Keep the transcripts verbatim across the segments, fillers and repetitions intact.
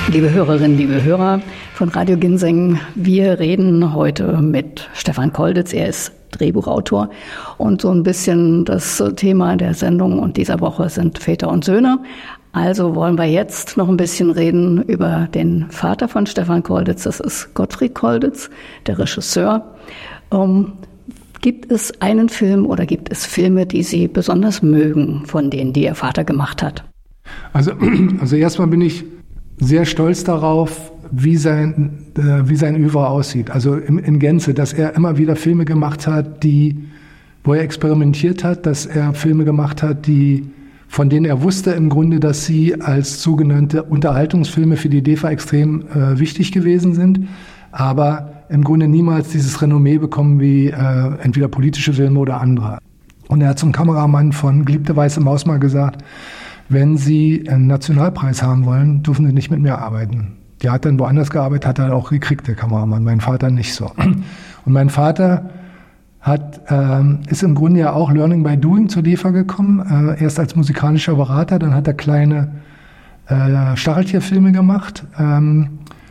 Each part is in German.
Liebe Hörerinnen, liebe Hörer von Radio Ginseng, wir reden heute mit Stefan Kolditz. Er ist Drehbuchautor und so ein bisschen das Thema der Sendung und dieser Woche sind Väter und Söhne. Also wollen wir jetzt noch ein bisschen reden über den Vater von Stefan Kolditz. Das ist Gottfried Kolditz, der Regisseur. Ähm, gibt es einen Film oder gibt es Filme, die Sie besonders mögen, von denen, die Ihr Vater gemacht hat? Also, also erstmal bin ich sehr stolz darauf, wie sein, äh, wie sein Oeuvre aussieht. Also in, in Gänze, dass er immer wieder Filme gemacht hat, die, wo er experimentiert hat, dass er Filme gemacht hat, die, von denen er wusste im Grunde, dass sie als sogenannte Unterhaltungsfilme für die D E F A extrem äh, wichtig gewesen sind, aber im Grunde niemals dieses Renommee bekommen wie äh, entweder politische Filme oder andere. Und er hat zum Kameramann von Geliebte weiße Maus mal gesagt, wenn Sie einen Nationalpreis haben wollen, dürfen Sie nicht mit mir arbeiten. Der hat dann woanders gearbeitet, hat er auch gekriegt, der Kameramann. Mein Vater nicht so. Und mein Vater hat, ähm, ist im Grunde ja auch Learning by Doing zur D E F A gekommen. Äh, erst als musikalischer Berater, dann hat er kleine äh, Stacheltierfilme gemacht, ähm,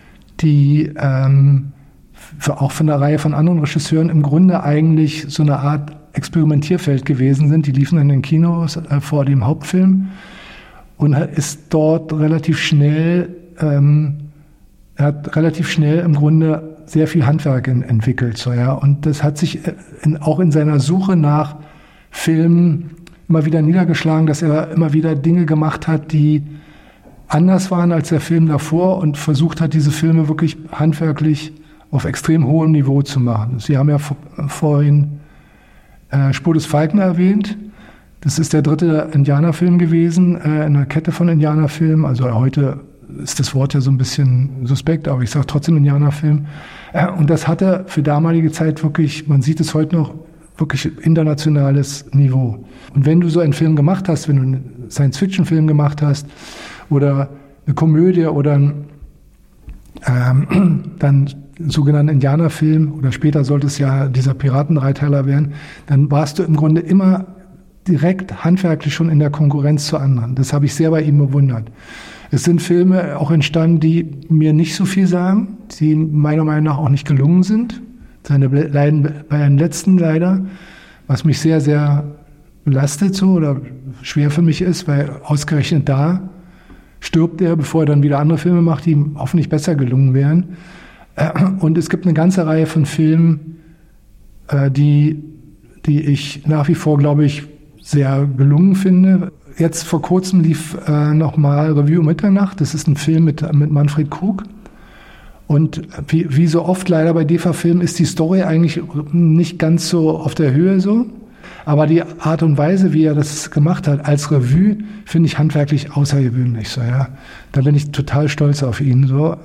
die ähm, für, auch von einer Reihe von anderen Regisseuren im Grunde eigentlich so eine Art Experimentierfeld gewesen sind. Die liefen in den Kinos äh, vor dem Hauptfilm. Und ist dort relativ schnell, ähm, er hat relativ schnell im Grunde sehr viel Handwerk in, entwickelt. So, ja. Und das hat sich in, auch in seiner Suche nach Filmen immer wieder niedergeschlagen, dass er immer wieder Dinge gemacht hat, die anders waren als der Film davor und versucht hat, diese Filme wirklich handwerklich auf extrem hohem Niveau zu machen. Sie haben ja vor, vorhin äh, Spur des Falken erwähnt. Das ist der dritte Indianerfilm gewesen, äh, in einer Kette von Indianerfilmen. Also heute ist das Wort ja so ein bisschen suspekt, aber ich sage trotzdem Indianerfilm. Äh, und das hatte für damalige Zeit wirklich, man sieht es heute noch, wirklich internationales Niveau. Und wenn du so einen Film gemacht hast, wenn du einen Science-Fiction-Film gemacht hast oder eine Komödie oder einen ähm, dann sogenannten Indianerfilm oder später sollte es ja dieser Piratendreiteiler werden, dann warst du im Grunde immer direkt handwerklich schon in der Konkurrenz zu anderen. Das habe ich sehr bei ihm bewundert. Es sind Filme auch entstanden, die mir nicht so viel sagen, die meiner Meinung nach auch nicht gelungen sind. Seine Leiden bei den letzten leider, was mich sehr, sehr belastet so oder schwer für mich ist, weil ausgerechnet da stirbt er, bevor er dann wieder andere Filme macht, die ihm hoffentlich besser gelungen wären. Und es gibt eine ganze Reihe von Filmen, die, die ich nach wie vor, glaube ich, sehr gelungen finde. Jetzt vor kurzem lief äh, nochmal Revue um Mitternacht. Das ist ein Film mit, mit Manfred Krug. Und wie, wie so oft leider bei D E F A-Filmen ist die Story eigentlich nicht ganz so auf der Höhe so. Aber die Art und Weise, wie er das gemacht hat, als Revue, finde ich handwerklich außergewöhnlich. So, ja. Da bin ich total stolz auf ihn. So.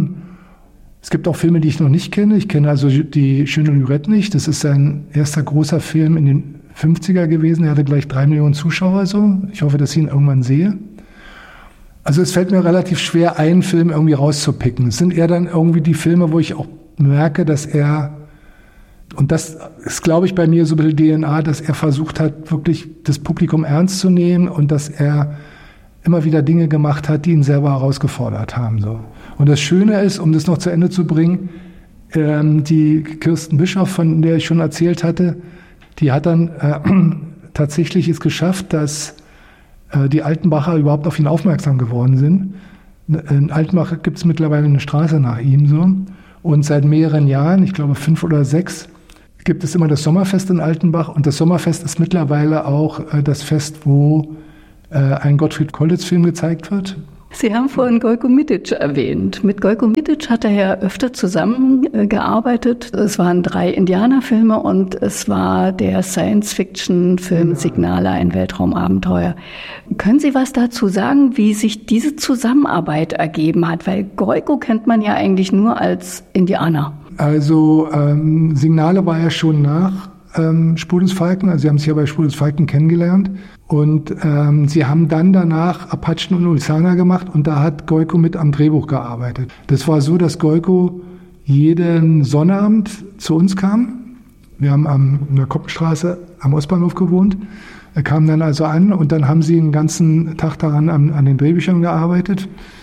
Es gibt auch Filme, die ich noch nicht kenne. Ich kenne also die Schöne Lorette nicht. Das ist sein erster großer Film in den fünfziger gewesen. Er hatte gleich drei Millionen Zuschauer. So. Ich hoffe, dass ich ihn irgendwann sehe. Also es fällt mir relativ schwer, einen Film irgendwie rauszupicken. Es sind eher dann irgendwie die Filme, wo ich auch merke, dass er, und das ist, glaube ich, bei mir so ein bisschen D N A, dass er versucht hat, wirklich das Publikum ernst zu nehmen und dass er immer wieder Dinge gemacht hat, die ihn selber herausgefordert haben. So. Und das Schöne ist, um das noch zu Ende zu bringen, ähm, die Kirsten Bischoff, von der ich schon erzählt hatte, die hat dann äh, tatsächlich es geschafft, dass äh, die Altenbacher überhaupt auf ihn aufmerksam geworden sind. In Altenbach gibt es mittlerweile eine Straße nach ihm so. Und seit mehreren Jahren, ich glaube fünf oder sechs, gibt es immer das Sommerfest in Altenbach. Und das Sommerfest ist mittlerweile auch äh, das Fest, wo äh, ein Gottfried Kolditz-Film gezeigt wird. Sie haben vorhin Gojko Mitic erwähnt. Mit Gojko Mitic hat er ja öfter zusammengearbeitet. Es waren drei Indianerfilme und es war der Science-Fiction-Film ja. Signale, ein Weltraumabenteuer. Können Sie was dazu sagen, wie sich diese Zusammenarbeit ergeben hat? Weil Gojko kennt man ja eigentlich nur als Indianer. Also ähm, Signale war ja schon nach ähm, Spur des Falken. Also Sie haben sich ja bei Spur des Falken kennengelernt. Und ähm, sie haben dann danach Apachen und Ulsana gemacht und da hat Gojko mit am Drehbuch gearbeitet. Das war so, dass Gojko jeden Sonnabend zu uns kam. Wir haben am, in der Koppenstraße am Ostbahnhof gewohnt. Er kam dann also an und dann haben sie den ganzen Tag daran an, an den Drehbüchern gearbeitet.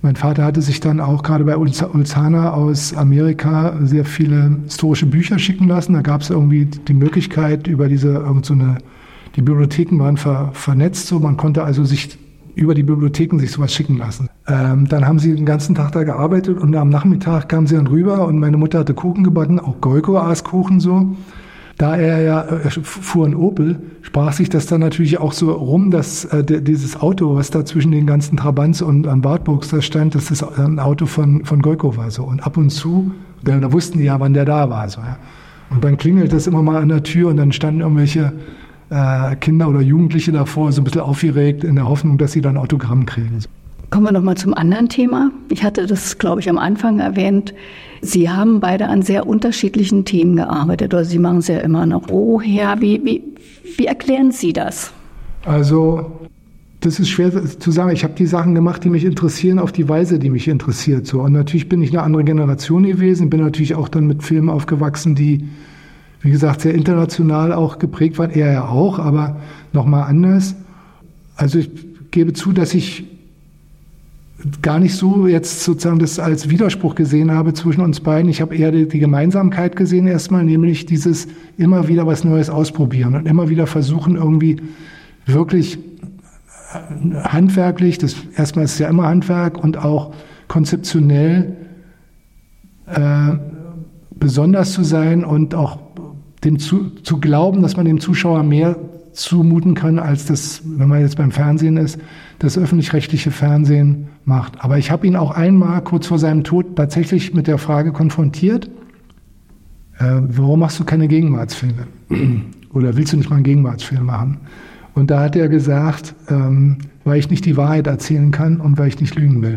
Mein Vater hatte sich dann auch gerade bei Ulzana aus Amerika sehr viele historische Bücher schicken lassen. Da gab es irgendwie die Möglichkeit über diese irgend so eine, die Bibliotheken waren ver, vernetzt, so man konnte also sich über die Bibliotheken sich sowas schicken lassen. Ähm, dann haben sie den ganzen Tag da gearbeitet und am Nachmittag kamen sie dann rüber und meine Mutter hatte Kuchen gebacken, auch Goiko aß Kuchen so. Da er ja er fuhr ein Opel, sprach sich das dann natürlich auch so rum, dass äh, dieses Auto, was da zwischen den ganzen Trabants und an Wartburgs da stand, dass das ein Auto von von Goiko war so. Und ab und zu, da, da wussten die ja, wann der da war so. Ja. Und dann klingelt das immer mal an der Tür und dann standen irgendwelche äh, Kinder oder Jugendliche davor, so ein bisschen aufgeregt in der Hoffnung, dass sie dann ein Autogramm kriegen. Kommen wir noch mal zum anderen Thema. Ich hatte das, glaube ich, am Anfang erwähnt. Sie haben beide an sehr unterschiedlichen Themen gearbeitet, oder Sie machen es ja immer noch. Oh Herr, wie, wie, wie erklären Sie das? Also, das ist schwer zu sagen. Ich habe die Sachen gemacht, die mich interessieren, auf die Weise, die mich interessiert. So. Und natürlich bin ich eine andere Generation gewesen, bin natürlich auch dann mit Filmen aufgewachsen, die, wie gesagt, sehr international auch geprägt waren. Er ja auch, aber nochmal anders. Also ich gebe zu, dass ich gar nicht so jetzt sozusagen das als Widerspruch gesehen habe zwischen uns beiden. Ich habe eher die, die Gemeinsamkeit gesehen erstmal, nämlich dieses immer wieder was Neues ausprobieren und immer wieder versuchen irgendwie wirklich handwerklich, das erstmal ist es ja immer Handwerk und auch konzeptionell äh, besonders zu sein und auch dem zu, zu glauben, dass man dem Zuschauer mehr zumuten kann, als das, wenn man jetzt beim Fernsehen ist, das öffentlich-rechtliche Fernsehen macht. Aber ich habe ihn auch einmal kurz vor seinem Tod tatsächlich mit der Frage konfrontiert, äh, warum machst du keine Gegenwartsfilme? Oder willst du nicht mal einen Gegenwartsfilm machen? Und da hat er gesagt, ähm, weil ich nicht die Wahrheit erzählen kann und weil ich nicht lügen will.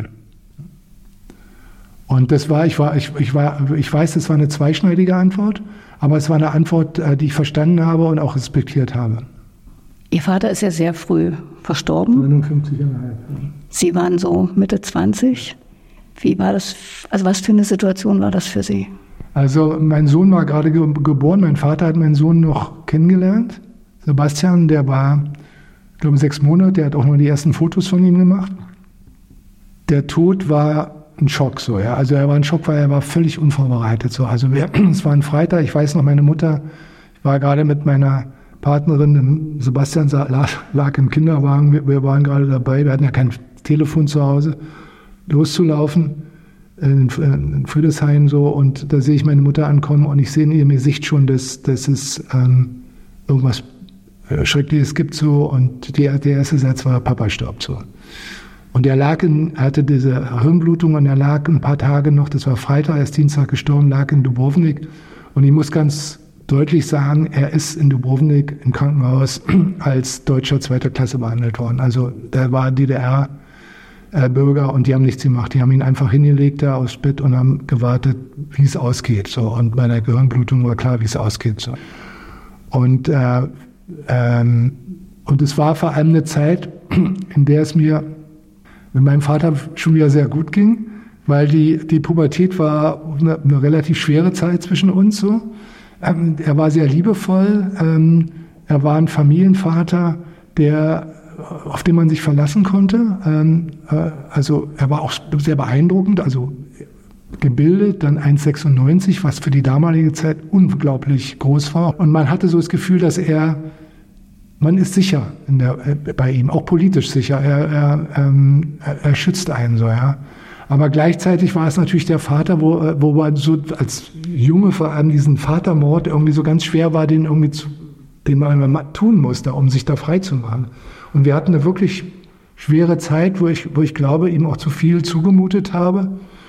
Und das war, ich war, ich, ich war, ich weiß, das war eine zweischneidige Antwort, aber es war eine Antwort, die ich verstanden habe und auch respektiert habe. Ihr Vater ist ja sehr früh verstorben. neunundfünfzig Komma fünf. Sie waren so Mitte zwanzig. Wie war das, also was für eine Situation war das für Sie? Also mein Sohn war gerade ge- geboren, mein Vater hat meinen Sohn noch kennengelernt. Sebastian, der war, ich glaube, sechs Monate, der hat auch mal die ersten Fotos von ihm gemacht. Der Tod war ein Schock so, ja. Also er war ein Schock, weil er war völlig unvorbereitet so. Also wir, es war ein Freitag, ich weiß noch, meine Mutter war gerade mit meiner Partnerin, Sebastian lag, lag im Kinderwagen, wir, wir waren gerade dabei, wir hatten ja kein Telefon zu Hause, loszulaufen in, in Friedrichshain so und da sehe ich meine Mutter ankommen und ich sehe in ihrem Gesicht schon, dass, dass es ähm, irgendwas Schreckliches gibt so und die, der erste Satz war, Papa stirbt so. Und er lag in, er hatte diese Hirnblutung und er lag ein paar Tage noch, das war Freitag, er ist Dienstag gestorben, lag in Dubrovnik und ich muss ganz deutlich sagen, er ist in Dubrovnik im Krankenhaus als Deutscher zweiter Klasse behandelt worden. Also da war D D R-Bürger und die haben nichts gemacht. Die haben ihn einfach hingelegt da aufs Bett und haben gewartet, wie es ausgeht. So. Und bei der Gehirnblutung war klar, wie es ausgeht. So. Und, äh, ähm, und es war vor allem eine Zeit, in der es mir mit meinem Vater schon wieder sehr gut ging, weil die, die Pubertät war eine, eine relativ schwere Zeit zwischen uns so. Ähm, er war sehr liebevoll, ähm, er war ein Familienvater, der, auf den man sich verlassen konnte. Ähm, äh, also er war auch sehr beeindruckend, also gebildet, dann eins Komma sechsundneunzig, was für die damalige Zeit unglaublich groß war. Und man hatte so das Gefühl, dass er, man ist sicher in der, äh, bei ihm, auch politisch sicher. Er, er, ähm, er, er schützt einen so, ja. Aber gleichzeitig war es natürlich der Vater, wo, wo man so als Junge vor allem diesen Vatermord irgendwie so ganz schwer war, den irgendwie zu, den man tun musste, um sich da frei zu machen. Und wir hatten eine wirklich schwere Zeit, wo ich, wo ich glaube, ihm auch zu viel zugemutet habe.